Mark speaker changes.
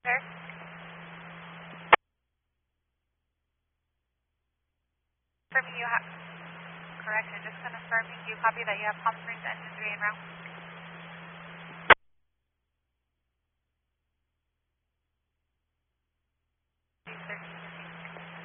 Speaker 1: Sir? Confirming you have, correction, just confirming you copy that you have Palm Springs engine 3 en route.